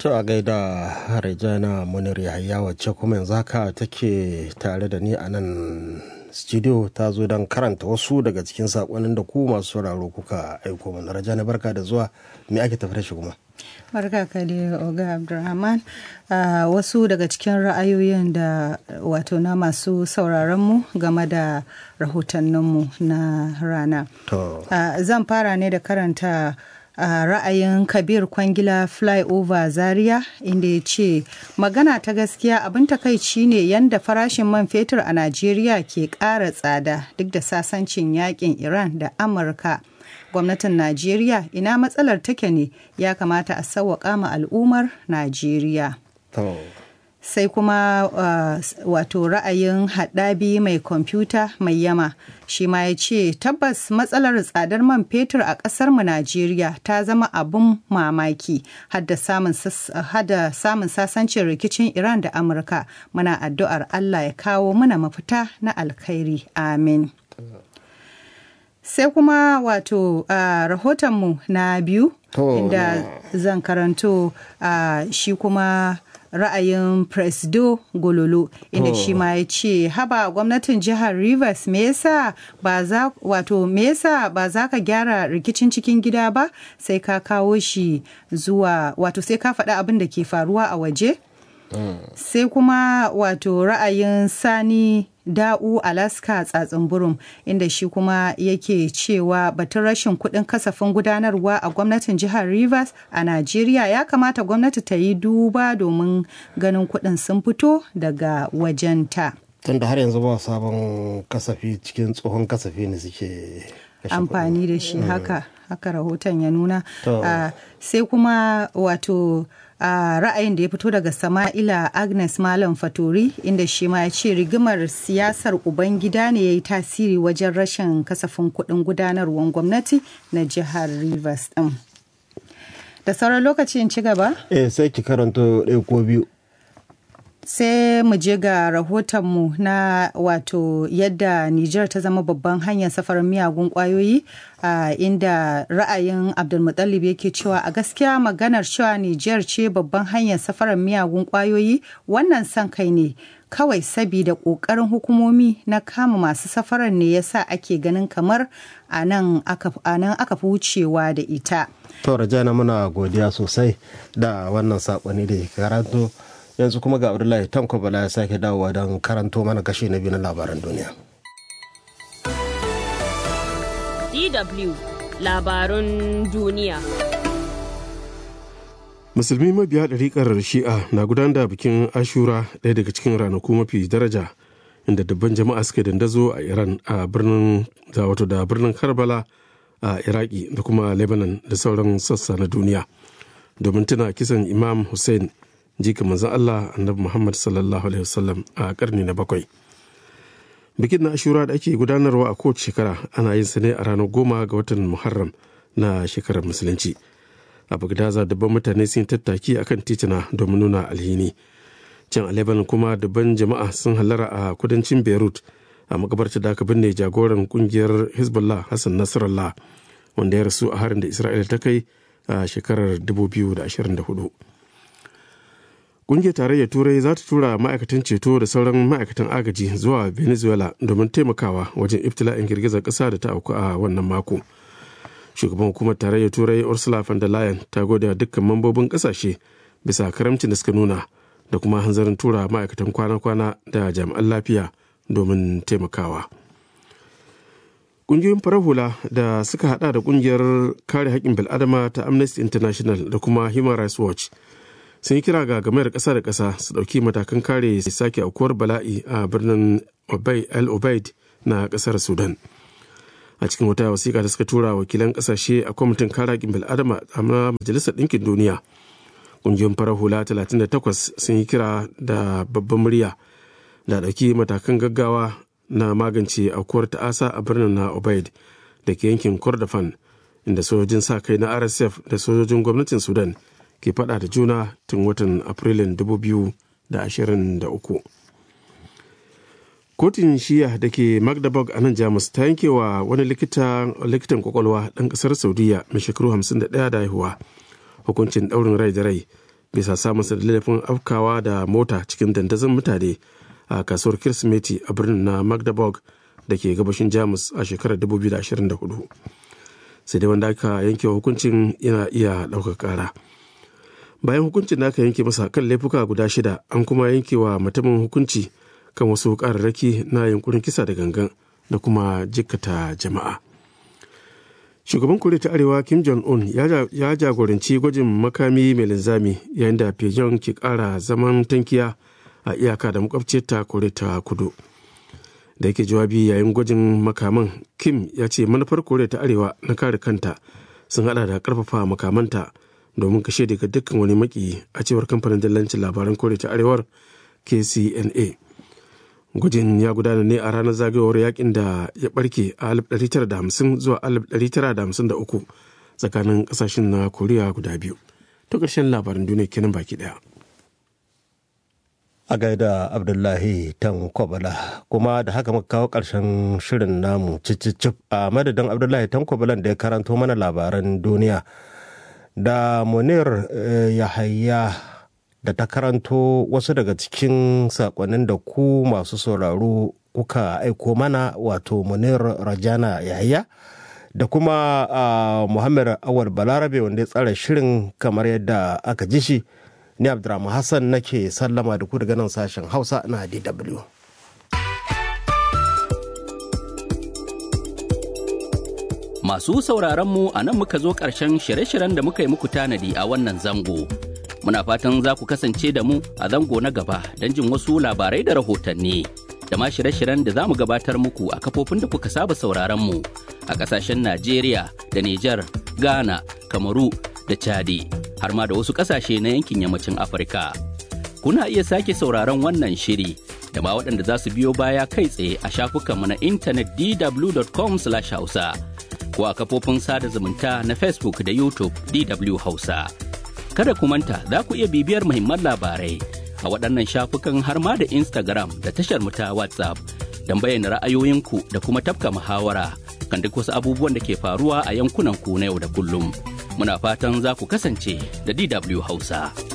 To a gaida Rejana Munir Yahaya wacce kuma yanzu haka take tare da ni a nan studio ta zo don karanta wasu daga cikin saƙonin da ku masu sauraro kuka aiko mana. Rejana barka da zuwa, me ake tafi da shi kuma? Barka ka da Oga Abdulrahman. Wasu daga cikin ra'ayoyin da wato na masu sauraronmu game da rahotanninmu na rana. Zan fara ne da karanta ra'ayin Kabir Kwangila Flyover Zaria inda ya ce magana ta gaskiya abin takaici ne yadda farashin man fetur a Najeriya ke ƙara tsada duk da sasancin yakin Iran da Amurka. Gwamnatin Najeriya ina matsalar take ne, ya kamata a sauwaƙa ma al'ummar Najeriya. Sai kuma wato ra'ayin haɗabi mai kwamfuta mai yama shi ma ya ce tabbas matsalar tsadar man fetur a ƙasarmu Najeriya ta zama abun mamaki hada samun sasancin rikicin Iran da Amurka. Muna addu'ar Allah ya kawo mana mafita na alkhairi, amin. Sai kuma wato rahotonmu na biyu inda zan karanto shi kuma ra'ayin Presido Gololo inda shi ma ya ce haba gwamnatin jihar Rivers me yasa ba za ka gyara rikicin cikin gida ba, sai ka kawo shi zuwa wato sai ka faɗi abin da ke faruwa a waje. Sai kuma wato ra'ayin Sani Da'u Alaska Tsatsin Burum inda shi kuma yake cewa batun rashin kuɗin kasafin gudanarwa a gwamnatin jihar Rivers a Najeriya ya kamata gwamnati ta yi duba domin ganin kuɗin sun fito daga wajenta. Tunda har yanzu ba sabon kasafi, cikin tsohon kasafi ne suke amfani da shi, haka rahoton ya nuna. Sai kuma wato ra'ayin da ya fito daga Sama'ila Agnes Malam Fatori inda shi ma ya ce rigimar siyasar Ubangida ne ya yi tasiri wajen rashin kasafin kuɗin gudanarwar gwamnati na jihar Rivers ɗin. Da sauran lokaci in ci gaba? Sai ki karanto ɗaya ko biyu. Sai mu je ga rahotonmu na wato yadda Nijar ta zama babban hanyar safarar miyagun kwayoyi inda ra'ayin Abdulmutallib yake cewa a gaskiya maganar cewa Nijar ce babban hanyar safarar miyagun kwayoyi wannan son kai ne kawai sabida ƙoƙarin hukumomi na kama masu safarar ne yasa ake ganin kamar a nan aka fi wucewa da ita. To Rajana muna godiya sosai da wannan saƙoni da ke karanto. Yanzu kuma ga Abdullahi Tanko Bala ya sake dawowa don karanto mana kashi na biyu na labaran duniya. DW labarun duniya. Musulmi mabiya ɗariƙar Shi'a na gudanar da bikin Ashura, ɗaya daga cikin ranaku mafi daraja, inda dubban jama'a suka dandazo a Iran a birnin Karbala a Iraki da kuma Lebanon da sauran sassa na duniya domin tuna kisan Imam Hussein jika manzon Allah Annabi Muhammad sallallahu alaihi wasallam a karni na 7. Bikin na Ashura da ake gudanarwa a kowace shekara ana yin sa ne a ranar 10 ga watan Muharram na shekarar Musulunci. A Bagdaza dubban mutane sun tattaki akan titina domin nuna alhini. Can a Lebanon kuma dubban jama'a sun hallara a kudancin Beirut a makabarta da aka binne jagoran kungiyar Hezbollah Hassan Nasrallah wanda ya rasu a harin da Isra'ila ta kai a shekarar 2024. Ƙungiyar Tarayyar Turai za ta tura ma'aikatan ceto da sauran ma'aikatan agaji zuwa Venezuela domin taimakawa wajen ibtila'in girgizar ƙasa da ta auku a wannan mako. Shugaban hukumar Tarayyar Turai Ursula von der Leyen ta gode wa dukkan mambobin ƙasashe bisa karamcin da suka nuna da kuma hanzarin tura ma'aikatan kwana-kwana da jami'an lafiya domin taimakawa. Ƙungiyoyin farar hula da suka hada da ƙungiyar kare haƙƙin bil'adama ta Amnesty International da kuma Human Rights Watch sun yi kira ga gamayar ƙasa da ƙasa su ɗauki matakan kare sake aukuwar bala'i a birnin El Obeid na ƙasar Sudan. A cikin wata wasiƙa da suka tura wakilan ƙasashe a kwamitin kare haƙƙin bil'adama a Majalisar Ɗinkin Duniya, ƙungiyoyin farar hula 38 sun yi kira da babban murya da ɗauki matakan gaggawa na magance aukuwar ta'asa a birnin na Obeid da ke yankin Kordofan, inda sojojin sa kai na RSF da sojojin gwamnatin Sudan ke fada da juna tun watan Afrilun 2023. Kotun Shiya da ke Magdeburg a nan Jamus ta yanke wa wani likitan kwakwalwa ɗan ƙasar Saudiya mai shekaru 51 da haihuwa hukuncin ɗaurin rai da rai bisa samunsa da laifin afkawa da mota cikin dandazon mutane a kasuwar Kirsimeti a birnin na Magdeburg da ke gabashin Jamus a shekarar 2024. Sai dai wanda aka yanke hukuncin yana iya ɗaukar ƙara. Bayan hukuncin da aka yanke masa kan laifuka guda 6, an kuma yanke wa mutumin hukunci kan wasu ƙararraki na yunkurin kisa da gangan da kuma jikkata jama'a. Shugaban Koriya ta Arewa Kim Jong-un ya jagoranci gwajin makami mai linzami yayin da Pyongyang ke ƙara zaman tankiya a iyaka da makwabciyarta Koriya ta Kudu. Da yake jawabi yayin gwajin makaman, Kim ya ce manufar Koriya ta Arewa na kare kanta sun hada da ƙarfafa makamanta domin kashe daga dukkan wani maki, a cewar kamfanin dillancin labaran Koriya ta Arewar KCNA. Gwajin ya gudana ne a ranar zagayowar yakin da ya barke a 1950 zuwa 1953 tsakanin kasashen na Koriya guda biyu. To ƙarshen labarin duniya kenan baki daya. A gaida Abdullahi Tankwabala, kuma da haka muka kawo ƙarshen shirin namu cicicip a madadin Abdullahi Tankwabalan da ya karanto mana labaran duniya, da Munir Yahaya da ta karanto wasu daga cikin sakonnin da ku masu sauraro kuka aiko mana, wato Munir Rajana Yahaya da kuma Muhammad Awal Balarabe wanda ya tsara shirin kamar yadda aka ji shi. Ni Abdurrahman Hassan nake sallama da ku daga nan sashen Hausa na DW. Masu sauraron mu a nan muka zo ƙarshen shirye-shiryen da muka yi muku tanadi a wannan zango. Muna fatan za ku kasance da mu a zango na gaba don jin wasu labarai da rahotanni da ma shirye-shiryen da za mu gabatar muku a kafofin da kuka saba sauraron mu a ƙasashen Najeriya da Nijar, Ghana, Kamaru da Chadi, har ma da wasu ƙasashe na yankin yammacin Afirka. Kuna iya sake sauraron wannan shiri da ma waɗanda za su biyo baya kai tsaye a shafukanmu na intanet dw.com/hausa ko a kafofin sada zumunta na Facebook da YouTube DW Hausa. Kada ku manta za ku iya bibiyar muhimman labarai a waɗannan shafukan har ma da Instagram da tashar mu ta WhatsApp don bayyana ra'ayoyinku da kuma tafka muhawara kan duk wasu abubuwan da ke faruwa a yankunan ku na yau da kullum. Muna fatan za ku kasance da DW Hausa.